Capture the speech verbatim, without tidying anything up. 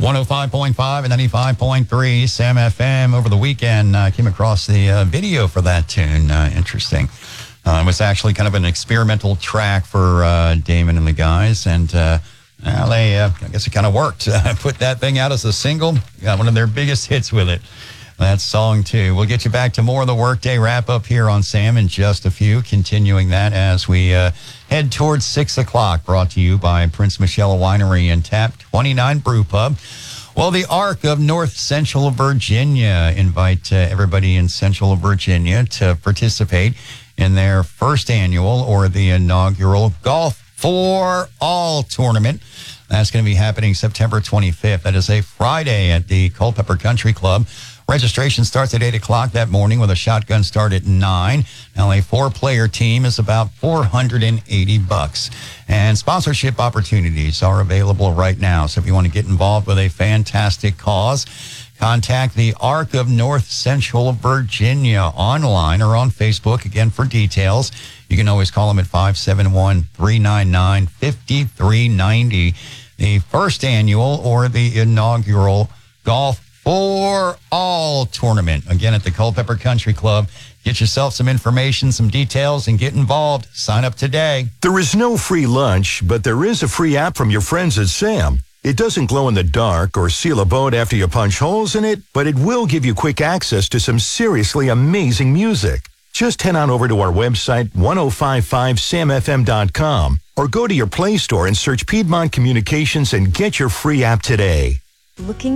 one oh five point five and ninety-five point three Sam F M. Over the weekend, I uh, came across the uh, video for that tune. Uh, interesting. Uh, it was actually kind of an experimental track for uh, Damon and the guys, and uh, well, they, uh, I guess it kind of worked. Uh, put that thing out as a single, got one of their biggest hits with it. That song, too. We'll get you back to more of the Workday wrap-up here on Sam in just a few, continuing that as we uh, head towards six o'clock, brought to you by Prince Michelle Winery and Tap twenty-nine Brew Pub. Well, the Arc of North Central Virginia invite uh, everybody in Central Virginia to participate in their first annual or the inaugural Golf for All tournament. That's going to be happening September twenty-fifth. That is a Friday at the Culpeper Country Club. Registration starts at eight o'clock that morning with a shotgun start at nine. Now, a four-player team is about four hundred eighty bucks. And sponsorship opportunities are available right now. So if you want to get involved with a fantastic cause, contact the Arc of North Central Virginia online or on Facebook, again, for details. You can always call them at five seven one, three nine nine, five three nine zero. The first annual or the inaugural Golf for All tournament, again, at the Culpeper Country Club. Get yourself some information, some details, and get involved. Sign up today. There is no free lunch, but there is a free app from your friends at Sam. It doesn't glow in the dark or seal a boat after you punch holes in it, but it will give you quick access to some seriously amazing music. Just head on over to our website, ten fifty-five sam f m dot com, or go to your Play Store and search Piedmont Communications and get your free app today. Looking